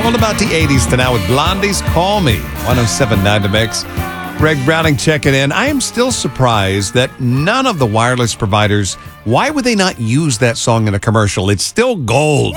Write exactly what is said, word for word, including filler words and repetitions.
All about the eighties to now with Blondie's Call Me. one oh seven point nine The Mix. Greg Browning checking in. I am still surprised that none of the wireless providers, why would they not use that song in a commercial? It's still gold.